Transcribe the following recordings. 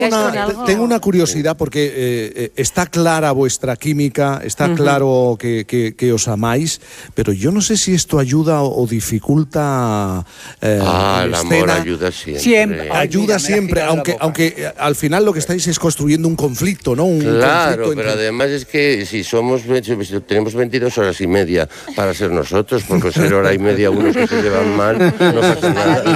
Tengo una curiosidad porque está clara vuestra química, está claro que os amáis, pero yo no sé si esto ayuda o dificulta el amor ayuda siempre. Ayuda siempre, aunque al final lo que estáis es construyendo un conflicto, ¿no? Claro, pero además es que si tenemos 22 horas y media para ser nosotros, porque ser hora y media unos que se llevan mal, no pasa nada.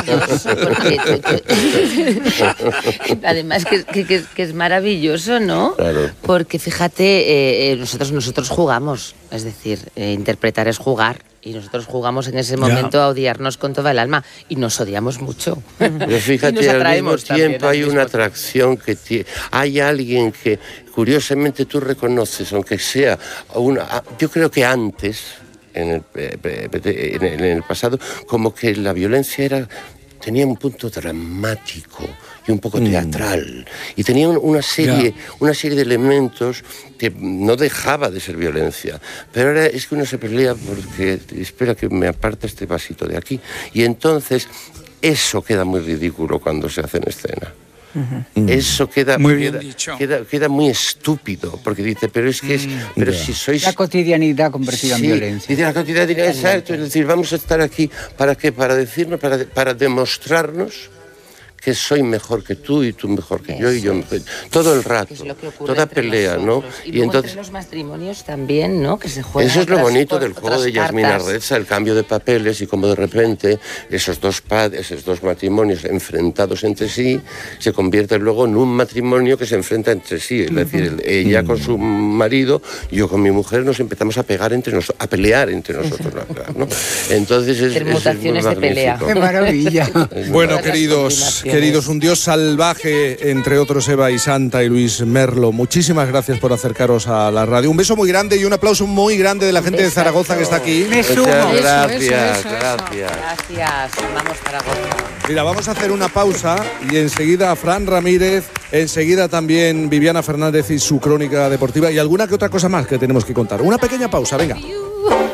Además que es maravilloso, ¿no? Claro. Porque fíjate, nosotros jugamos, es decir, interpretar es jugar. Y nosotros jugamos en ese momento a odiarnos con toda el alma. Y nos odiamos mucho. Pero fíjate, al mismo tiempo hay una atracción que hay alguien que curiosamente tú reconoces, aunque sea yo creo que antes, en el pasado, como que la violencia tenía un punto dramático y un poco teatral, y tenía una serie de elementos que no dejaba de ser violencia, pero ahora es que uno se pelea porque espera que me aparta este vasito de aquí, y entonces eso queda muy ridículo cuando se hace en escena. Eso queda muy estúpido, porque dice, pero es que si sois... La cotidianidad convertida en violencia. Dice la cotidianidad, exacto, es decir, vamos a estar aquí, ¿para qué? Para decirnos, para demostrarnos que soy mejor que tú y tú mejor que yo y yo mejor. Todo el rato, toda pelea, ¿no? Y entonces entre los matrimonios también, ¿no? Que se juegan. Eso es lo bonito del juego de Yasmina Reza, el cambio de papeles y cómo de repente esos dos matrimonios enfrentados entre sí se convierten luego en un matrimonio que se enfrenta entre sí. Es decir, ella con su marido, yo con mi mujer, nos empezamos a pegar a pelear entre nosotros, ¿no? Entonces es muy magnífico. De pelea. ¡Qué maravilla! Bueno, queridos, un dios salvaje, entre otros Eva y Santa y Luis Merlo, muchísimas gracias por acercaros a la radio. Un beso muy grande y un aplauso muy grande de la gente de Zaragoza que está aquí. Me sumo. Gracias. Gracias, vamos Zaragoza. Mira, vamos a hacer una pausa y enseguida Fran Ramírez, enseguida también Viviana Fernández y su crónica deportiva y alguna que otra cosa más que tenemos que contar. Una pequeña pausa, venga.